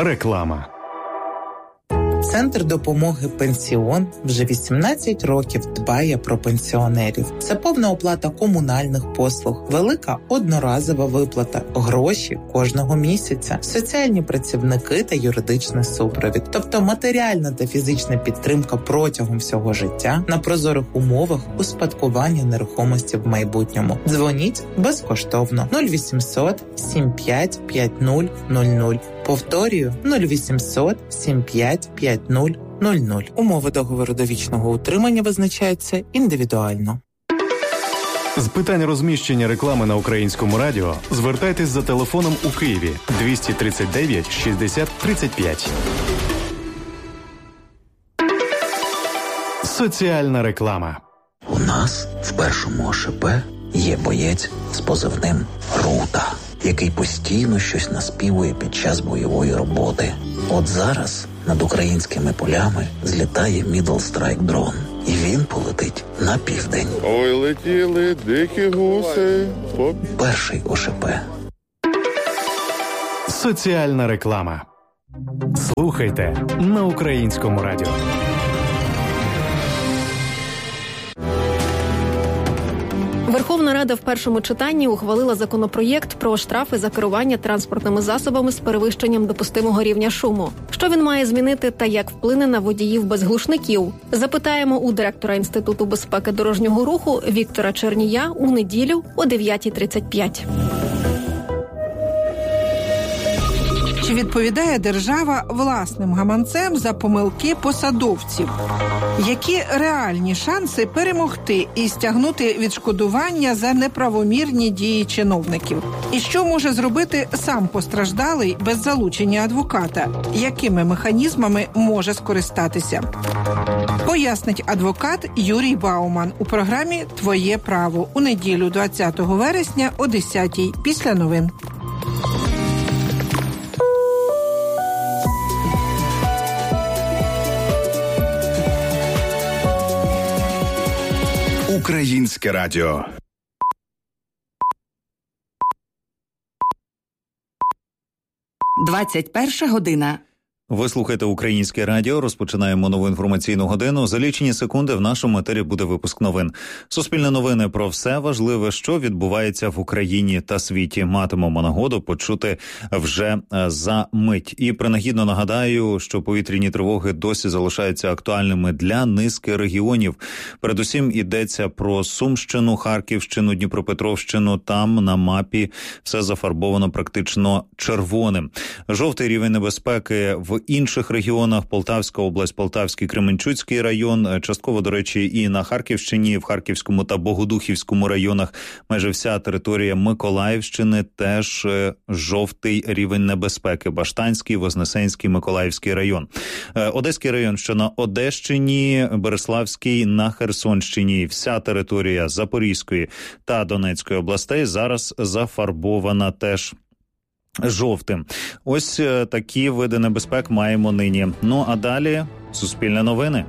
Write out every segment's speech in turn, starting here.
Реклама. Центр допомоги «Пенсіон» вже 18 років дбає про пенсіонерів. Це повна оплата комунальних послуг, велика одноразова виплата, гроші кожного місяця, соціальні працівники та юридичний супровід. Тобто матеріальна та фізична підтримка протягом всього життя на прозорих умовах успадкування нерухомості в майбутньому. Дзвоніть безкоштовно 0800 75 50 00. Повторюю, 0800 75 50 00. Умови договору довічного утримання визначаються індивідуально. З питань розміщення реклами на Українському радіо звертайтесь за телефоном у Києві 239 60 35. Соціальна реклама. У нас в першому ОШП є боєць з позивним «Рута», який постійно щось наспівує під час бойової роботи. От зараз над українськими полями злітає Middle Strike дрон, і він полетить на південь. Ой, летіли дикі гуси. Перший ОШП. Соціальна реклама. Слухайте на Українському радіо. Верховна Рада в першому читанні ухвалила законопроєкт про штрафи за керування транспортними засобами з перевищенням допустимого рівня шуму. Що він має змінити та як вплине на водіїв без глушників? Запитаємо у директора Інституту безпеки дорожнього руху Віктора Чернія у неділю о 9:35. Чи відповідає держава власним гаманцем за помилки посадовців? Які реальні шанси перемогти і стягнути відшкодування за неправомірні дії чиновників? І що може зробити сам постраждалий без залучення адвоката? Якими механізмами може скористатися? Пояснить адвокат Юрій Бауман у програмі «Твоє право» у неділю 20 вересня о 10:00 після новин. Українське радіо. 21 година. Ви слухаєте Українське радіо. Розпочинаємо нову інформаційну годину. За лічені секунди в нашому етері буде випуск новин. Суспільне новини про все важливе, що відбувається в Україні та світі. Матимемо нагоду почути вже за мить. І принагідно нагадаю, що повітряні тривоги досі залишаються актуальними для низки регіонів. Передусім йдеться про Сумщину, Харківщину, Дніпропетровщину. Там на мапі все зафарбовано практично червоним. Жовтий рівень небезпеки в інших регіонах: Полтавська область, Полтавський, Кременчуцький район, частково, до речі, і на Харківщині, в Харківському та Богодухівському районах. Майже вся територія Миколаївщини теж жовтий рівень небезпеки: Баштанський, Вознесенський, Миколаївський район. Одеський район, що на Одещині, Береславський на Херсонщині. Вся територія Запорізької та Донецької областей зараз зафарбована теж жовтим. Ось такі види небезпек маємо нині. Ну а далі Суспільне новини.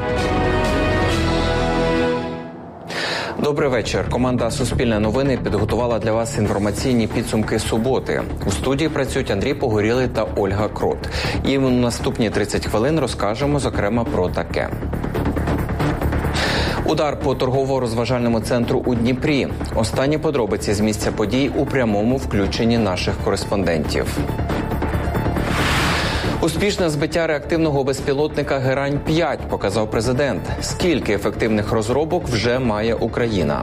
Добрий вечір. Команда «Суспільне новини» підготувала для вас інформаційні підсумки суботи. У студії працюють Андрій Погорілий та Ольга Крот. І в наступні 30 хвилин розкажемо, зокрема, про таке. Удар по торгово-розважальному центру у Дніпрі. Останні подробиці з місця подій у прямому включенні наших кореспондентів. Успішне збиття реактивного безпілотника «Герань-5» показав президент. Скільки ефективних розробок вже має Україна?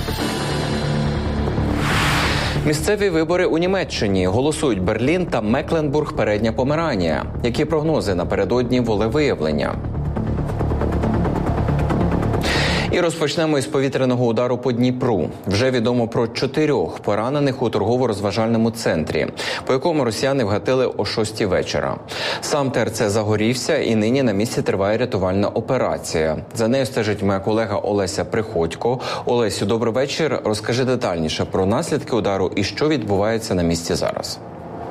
Місцеві вибори у Німеччині. Голосують Берлін та Мекленбург-Передня Померанія. Які прогнози напередодні волевиявлення? І розпочнемо із повітряного удару по Дніпру. Вже відомо про 4 поранених у торгово-розважальному центрі, по якому росіяни вгатили о 6 вечора. Сам ТРЦ загорівся, і нині на місці триває рятувальна операція. За нею стежить моя колега Олеся Приходько. Олесю, добрий вечір. Розкажи детальніше про наслідки удару і що відбувається на місці зараз.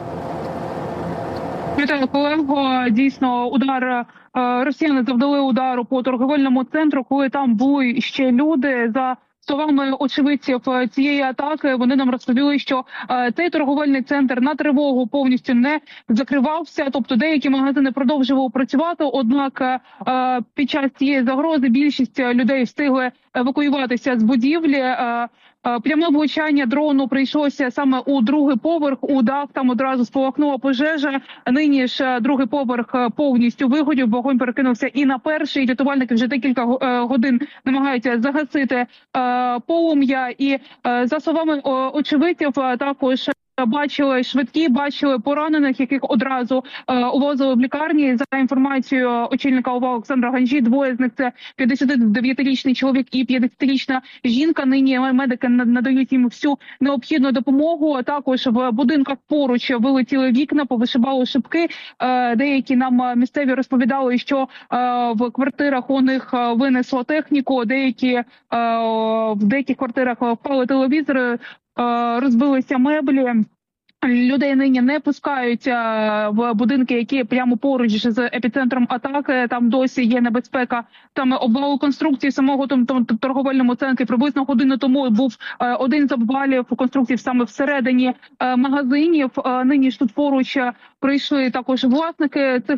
Вітаю, колего. Дійсно, росіяни завдали удару по торговельному центру, коли там були ще люди. За словами очевидців цієї атаки, вони нам розповіли, що цей торговельний центр на тривогу повністю не закривався, тобто деякі магазини продовжували працювати, однак під час цієї загрози більшість людей встигли евакуюватися з будівлі. Пряме влучання дрону прийшлося саме у другий поверх, у дах, там одразу спалахнула пожежа. Нині ж другий поверх повністю вигорів, вогонь перекинувся і на перший. Рятувальники вже декілька годин намагаються загасити полум'я. І за словами очевидців, також бачили швидкі, бачили поранених, яких одразу увозили в лікарні. За інформацією очільника ОВА Олександра Ганжі, двоє з них – це 59-річний чоловік і 50-річна жінка. Нині медики надають їм всю необхідну допомогу. Також в будинках поруч вилетіли вікна, повишибали шибки. Деякі нам місцеві розповідали, що в квартирах у них винесло техніку, в деяких квартирах впали телевізори, розбилися меблі. Людей нині не пускають в будинки, які прямо поруч з епіцентром атаки. Там досі є небезпека. Там обвалу конструкції самого торговельному центрі. Приблизно годину тому був один з обвалів конструкцій саме всередині магазинів. Нині ж тут поруч прийшли також власники цих